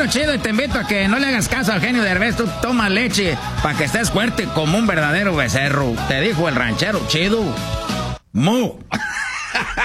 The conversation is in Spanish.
ranchero chido, y te invito a que no le hagas caso al genio Derbez. Tú toma leche para que estés fuerte como un verdadero becerro. Te dijo el ranchero chido. ¡Mu!